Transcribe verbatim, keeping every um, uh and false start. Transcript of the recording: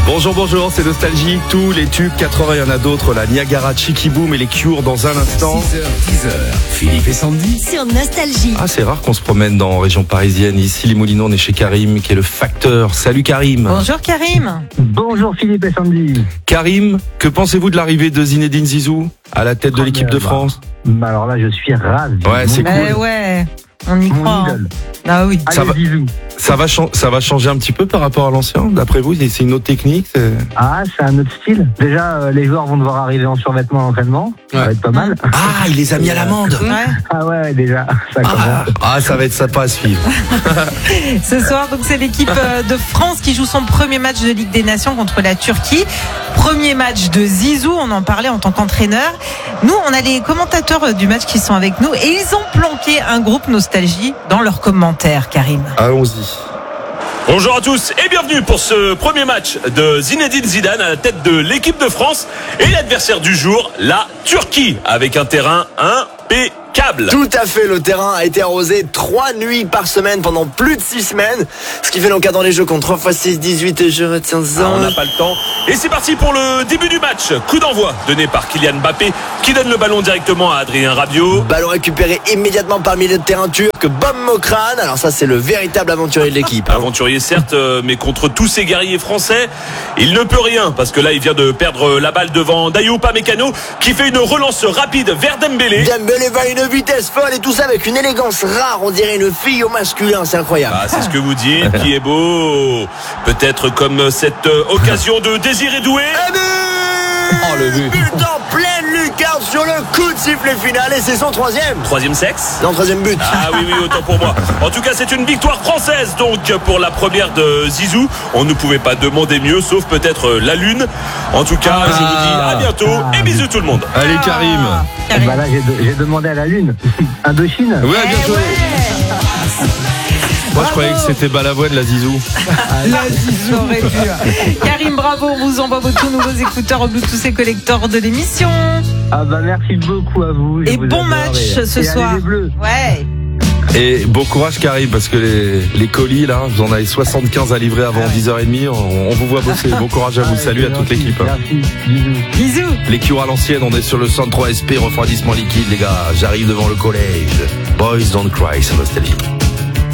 Bonjour, bonjour, c'est Nostalgie. Tous les tubes quatre-vingts, il y en a d'autres. La Niagara, Chicky Boom et les Cure dans un instant. six heures, dix heures, Philippe et Sandy. Sur Nostalgie. Ah, c'est rare qu'on se promène dans la région parisienne. Ici, les Moulineaux, on est chez Karim, qui est le facteur. Salut Karim. Bonjour Karim. Bonjour Philippe et Sandy. Karim, que pensez-vous de l'arrivée de Zinedine Zizou à la tête de Oh, l'équipe de bah, France? Bah alors là, je suis ravi. Ouais, c'est Bah cool. ouais, on y Mon croit. hein. idole. Ah oui. Ça Allez, va- bisous. Ça va, chan- ça va changer un petit peu par rapport à l'ancien, d'après vous? C'est une autre technique? c'est- Ah, c'est un autre style. Déjà, euh, les joueurs vont devoir arriver en survêtement à l'entraînement. Ça va être pas mal. Ah, il les a mis à l'amende. Ouais. Ah ouais, déjà, ça Ah, commence. ah, ça va être sympa à suivre. Ce soir, donc c'est l'équipe euh, de France qui joue son premier match de Ligue des Nations contre la Turquie. Premier match de Zizou, on en parlait en tant qu'entraîneur. Nous, on a les commentateurs du match qui sont avec nous et ils ont planqué un groupe Nostalgie dans leurs commentaires, Karim. Allons-y. Bonjour à tous et bienvenue pour ce premier match de Zinedine Zidane à la tête de l'équipe de France et l'adversaire du jour, la Turquie, avec un terrain impeccable. Tout à fait, le terrain a été arrosé trois nuits par semaine pendant plus de six semaines, ce qui fait l'encadre dans les jeux contre trois fois six, dix-huit et je retiens Ah, ça. on n'a pas le temps. Et c'est parti pour le début du match. Coup d'envoi donné par Kylian Mbappé qui donne le ballon directement à Adrien Rabiot. Ballon récupéré immédiatement par le milieu de terrain turc, Bob Mokran. Alors ça, c'est le véritable aventurier de l'équipe. Aventurier certes, euh, mais contre tous ces guerriers français, il ne peut rien parce que là il vient de perdre la balle devant Dayou Upamecano qui fait une relance rapide vers Dembélé. Dembélé va à une vitesse folle et tout ça avec une élégance rare, on dirait une fille au masculin, c'est incroyable. Ah, c'est ce que vous dites, qui est beau. Peut-être comme cette euh, occasion de Désiré Doué. Et but Oh, le but. But en pleine lucarne sur le coup de sifflet final et c'est son troisième. Troisième sexe. Non, troisième but. Ah oui, oui, autant pour moi. En tout cas, c'est une victoire française donc pour la première de Zizou. On ne pouvait pas demander mieux, sauf peut-être euh, la Lune. En tout cas, je vous dis à bientôt et bisous tout le monde. Allez Karim. Karim. Bah là, j'ai de- j'ai demandé à la Lune. Indochine. Ouais, bien Eh joué. ouais. Moi, je croyais que c'était Balavoine, la Zizou. La Zizou aurait pu. Karim, bravo, on vous envoie vos tout nouveaux écouteurs en Bluetooth et collector de l'émission. Ah bah merci beaucoup à vous. je Et vous bon adore, match et- ce et soir. allez les Bleus. Ouais. Et bon courage Karim, parce que les, les colis là, vous en avez soixante-quinze à livrer avant dix heures trente. On, on vous voit bosser. Bon courage à vous. Ah, Salut c'est à toute gentil. l'équipe. Merci, bisous. Bisous. Les Cure à l'ancienne, on est sur le cent trois S P, refroidissement liquide les gars. J'arrive devant le collège. Boys don't cry sur Nostalgie.